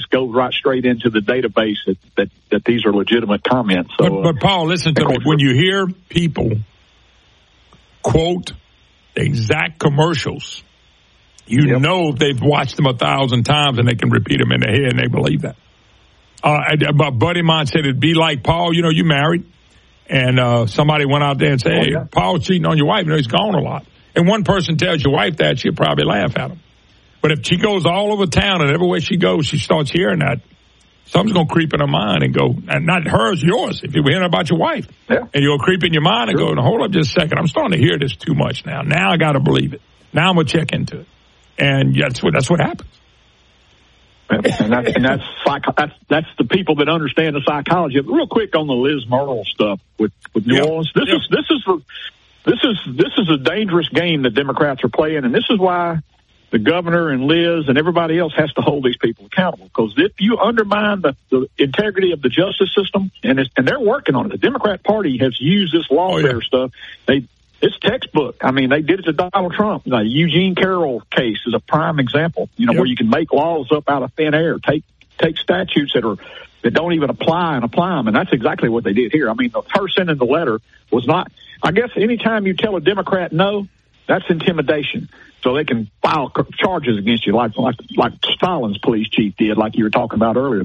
goes right straight into the database that these are legitimate comments. So, but Paul, listen to me. When you hear people quote exact commercials, you know they've watched them 1,000 times and they can repeat them in their head and they believe that. A buddy of mine said it'd be like, Paul, you married, and somebody went out there and said, hey, Paul's cheating on your wife. He's gone a lot. And one person tells your wife that, she'll probably laugh at him. But if she goes all over town and everywhere she goes, she starts hearing that, something's going to creep in her mind and go, and not hers, yours, if you're hearing about your wife. Yeah. And you'll creep in your mind and go, hold up just a second, I'm starting to hear this too much now. Now I got to believe it. Now I'm going to check into it. And that's what happens. And that's the people that understand the psychology. Real quick on the Liz Myrtle stuff with New Orleans. This is a dangerous game that Democrats are playing, and this is why the governor and Liz and everybody else has to hold these people accountable. Because if you undermine the integrity of the justice system, and they're working on it, the Democrat Party has used this lawfare stuff. It's textbook. I mean, they did it to Donald Trump. The Eugene Carroll case is a prime example, where you can make laws up out of thin air, take statutes that don't even apply and apply them. And that's exactly what they did here. I mean, the her sending the letter was not, I guess anytime you tell a Democrat no, that's intimidation. So they can file charges against you like Stalin's police chief did, like you were talking about earlier.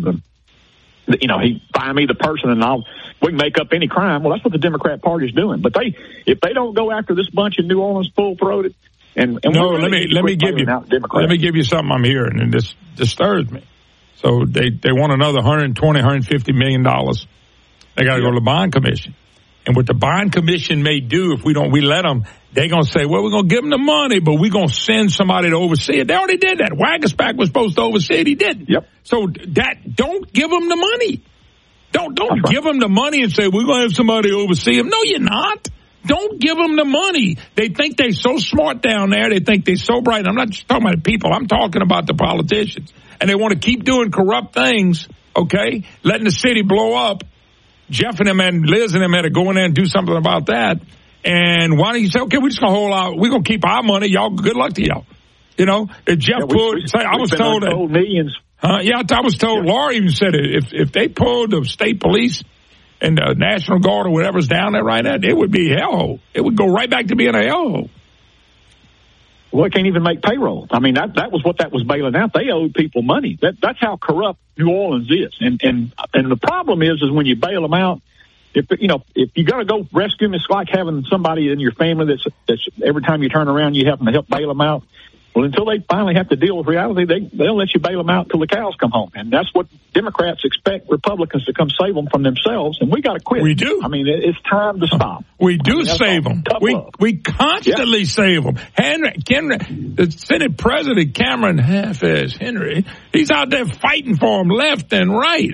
He find me the person and we can make up any crime. Well, that's what the Democrat Party is doing. But if they don't go after this bunch in New Orleans full-throated, let me give you something I'm hearing, and this disturbs me. So they want another $120, $150 million. They got to go to the bond commission. And what the bond commission may do if we let them, they're going to say, well, we're going to give them the money, but we're going to send somebody to oversee it. They already did that. Wagerspack was supposed to oversee it. He didn't. Yep. So don't give them the money. Don't give them the money and say, we're going to have somebody oversee them. No, you're not. Don't give them the money. They think they're so smart down there. They think they're so bright. I'm not just talking about the people. I'm talking about the politicians. And they want to keep doing corrupt things, okay, letting the city blow up. Jeff and them and Liz and them had to go in there and do something about that. And why don't you say, okay, we're just going to we're going to keep our money. Y'all, good luck to y'all. If Jeff I was told that. Millions. I was told, Laura even said it, if they pulled the state police and the National Guard or whatever's down there right now, it would be a hellhole. It would go right back to being a hellhole. Well, it can't even make payroll. I mean, that was what that was bailing out. They owed people money. That's how corrupt New Orleans is. And the problem is when you bail them out, if you got to go rescue them, it's like having somebody in your family that's every time you turn around, you have to help bail them out. Well, until they finally have to deal with reality, they'll let you bail them out till the cows come home. And that's what Democrats expect Republicans to come save them from themselves. And we got to quit. We do. I mean, it's time to stop. We do save them. We constantly save them. The Senate President Cameron Henry, he's out there fighting for them left and right.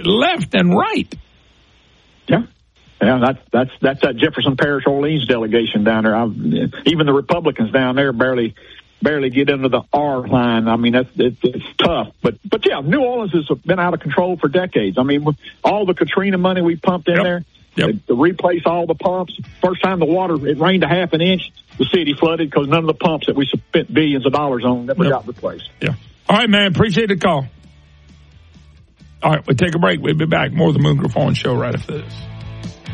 Yeah. Yeah, that's that Jefferson Parish Orleans delegation down there. Even the Republicans down there barely get into the R line. I mean, it's tough. But yeah, New Orleans has been out of control for decades. I mean, all the Katrina money we pumped in there, to replace all the pumps. First time it rained a half an inch, the city flooded because none of the pumps that we spent billions of dollars on never got replaced. Yeah. All right, man. Appreciate the call. All right, we'll take a break. We'll be back. More of the Moon Griffon Show right after this.